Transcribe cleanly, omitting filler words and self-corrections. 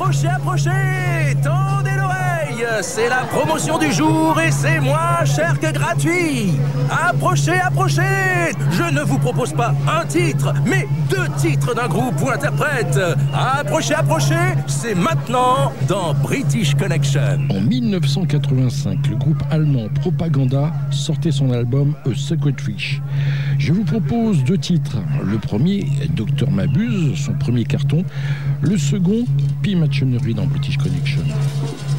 Approchez, approchez, tendez l'oreille, c'est la promotion du jour et c'est moins cher que gratuit. Approchez, approchez, je ne vous propose pas un titre, mais 2 titres d'un groupe ou interprète. Approchez, approchez, c'est maintenant dans British Connection. En 1985, le groupe allemand Propaganda sortait son album A Sacred Fish. Je vous propose 2 titres. Le premier, Docteur Mabuse, son premier carton. Le second, P. Machinery dans British Connection.